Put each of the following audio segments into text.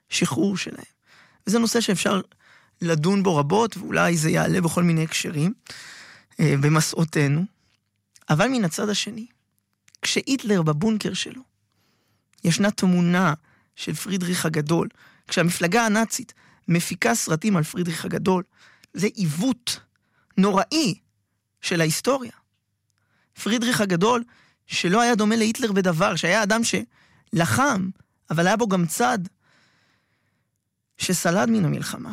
השחרור שלהם. וזה נושא שאפשר לדון בו רבות, ואולי זה יעלה בכל מיני הקשרים, במסעותינו. אבל מן הצד השני, כשהיטלר בבונקר שלו, ישנה תמונה של פרידריך הגדול, כשהמפלגה הנאצית מפיקה סרטים על פרידריך הגדול, זה עיוות נוראי של ההיסטוריה. פרידריך הגדול, שלא היה דומה להיטלר בדבר, שהיה אדם שלחם, אבל היה בו גם צד שסלד מן המלחמה.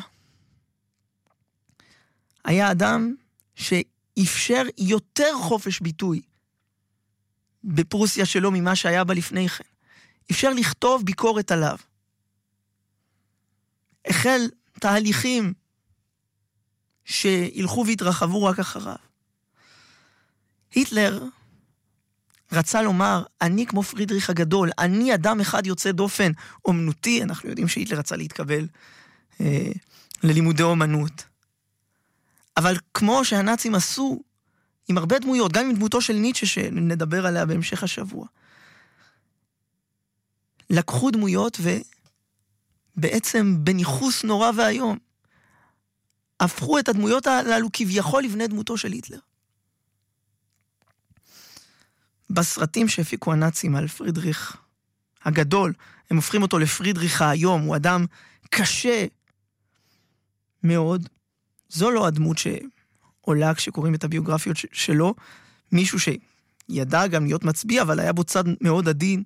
היה אדם שאפשר יותר חופש ביטוי בפרוסיה שלו ממה שהיה בה לפני כן. אפשר לכתוב ביקורת עליו. החל תהליכים שילכו והתרחבו רק אחריו. היטלר רצה לומר, אני כמו פרידריך הגדול, אני אדם אחד יוצא דופן אומנותי, אנחנו יודעים שהיטלר רצה להתקבל ללימודי אומנות. אבל כמו שהנאצים עשו עם הרבה דמויות, גם עם דמותו של ניטשה שנדבר עליה בהמשך השבוע, לקחו דמויות ובעצם בניחוס נורא והיום, הפכו את הדמויות הללו כביכול לבני דמותו של היטלר. בסרטים שהפיקו הנאצים על פרידריך הגדול, הם הופכים אותו לפרידריך היום, הוא אדם קשה מאוד. זו לא הדמות שעולה כשקוראים את הביוגרפיות שלו, מישהו שידע גם להיות מצביע, אבל היה בו צד מאוד עדין.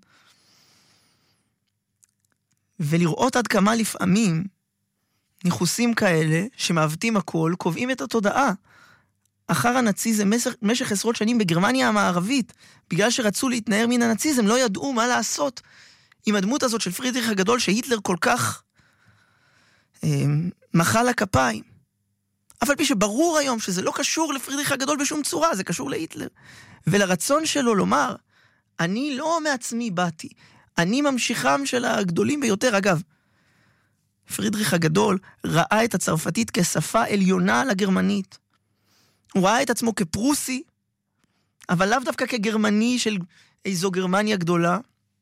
ולראות עד כמה לפעמים ניחוסים כאלה שמעוותים הכל, קובעים את התודעה. אחר הנאציזם, משך עשרות שנים בגרמניה המערבית, בגלל שרצו להתנער מן הנאציזם, לא ידעו מה לעשות עם הדמות הזאת של פרידריך הגדול, שהיטלר כל כך מחא לה כפיים. אבל פי שברור היום שזה לא קשור לפרידריך הגדול בשום צורה, זה קשור להיטלר. ולרצון שלו לומר, אני לא מעצמי באתי, אני ממשיכם של הגדולים ביותר. אגב, פרידריך הגדול ראה את הצרפתית כשפה עליונה לגרמנית. הוא ראה את עצמו כפרוסי, אבל לאו דווקא כגרמני של איזו גרמניה גדולה.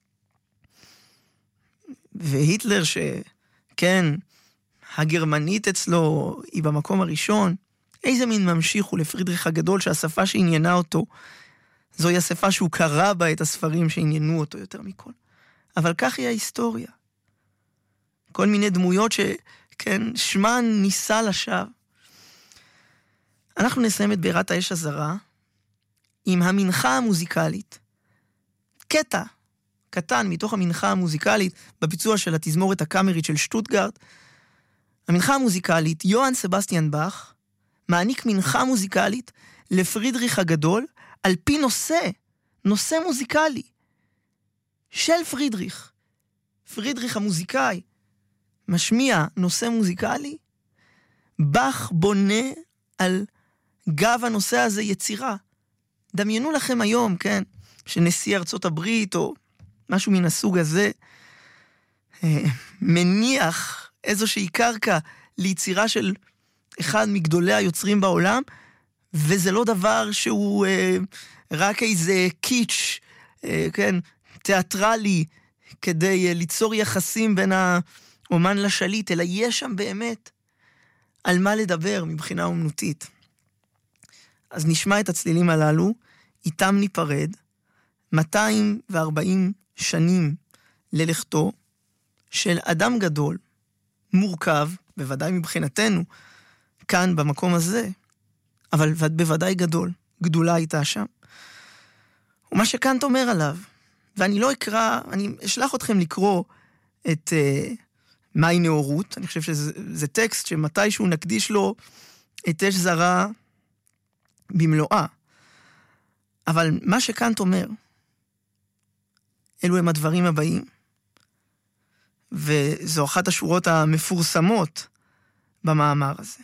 והיטלר שכן, הגרמנית אצלו היא במקום הראשון, איזה מין ממשיך הוא לפרידריך הגדול שהשפה שעניינה אותו, זוהי השפה שהוא קרא בה את הספרים שעניינו אותו יותר מכל. אבל כך היא ההיסטוריה. כל מיני דמויות שכן, שמן ניסה לשווא. אנחנו נסיים את בירת האש הזרה עם המנחה המוזיקלית. קטע קטן מתוך המנחה המוזיקלית בביצוע של התזמורת הקאמרית של שטוטגרט. המנחה המוזיקלית, יוהאן סבסטיאן באך, מעניק מנחה מוזיקלית לפרידריך הגדול על פי נושא מוזיקלי של פרידריך. פרידריך המוזיקאי משמיע נושא מוזיקלי, באך בונה על גב הנושא הזה יצירה. דמיינו לכם היום, כן, שנשיא ארצות הברית או משהו מן הסוג הזה מניח איזושהי קרקע ליצירה של אחד מגדולי היוצרים בעולם, וזה לא דבר שהוא רק איזה קיץ', כן, תיאטרלי, כדי ליצור יחסים בין האומן לשליט, אלא יש שם באמת על מה לדבר מבחינה אומנותית. אז נשמע את הצלילים הללו, איתם ניפרד, 240 שנים ללכתו של אדם גדול, מורכב, בוודאי מבחינתנו, כאן במקום הזה, אבל בוודאי גדול, גדולה הייתה שם. ומה שקאנט אומר עליו, ואני לא אקרא, אני אשלח אתכם לקרוא את מהי נאורות, אני חושב שזה טקסט שמתישהו נקדיש לו את אש זרה במלואה. אבל מה שקאנט אומר, אלו הם הדברים הבאים, וזו אחת השורות המפורסמות במאמר הזה.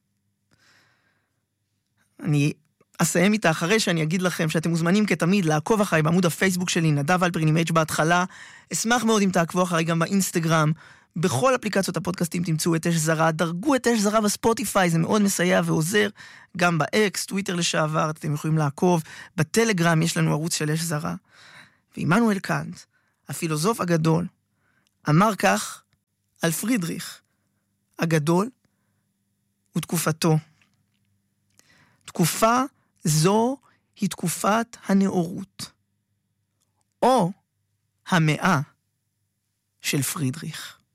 אני אסיים איתה אחרי שאני אגיד לכם שאתם מוזמנים כתמיד לעקוב אחריי בעמוד הפייסבוק שלי, נדב אלפרין עם H בהתחלה. אשמח מאוד אם תעקבו אחריי גם באינסטגרם, בכל אפליקציות הפודקאסטים תמצאו את אש זרה, דרגו את אש זרה בספוטיפיי, זה מאוד מסייע ועוזר, גם באקס, טוויטר לשעבר, אתם יכולים לעקוב, בטלגרם יש לנו ערוץ של אש זרה. ועמנואל קאנט, הפילוסוף הגדול, אמר כך על פרידריך הגדול ותקופתו. תקופה זו היא תקופת הנאורות, או המאה של פרידריך.